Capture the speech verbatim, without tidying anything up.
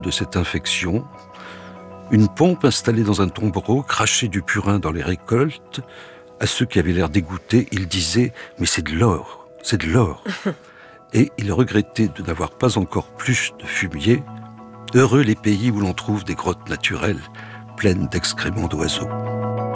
de cette infection. Une pompe installée dans un tombereau crachait du purin dans les récoltes. À ceux qui avaient l'air dégoûtés, il disait « Mais c'est de l'or, c'est de l'or !» Et il regrettait de n'avoir pas encore plus de fumier. Heureux les pays où l'on trouve des grottes naturelles pleines d'excréments d'oiseaux.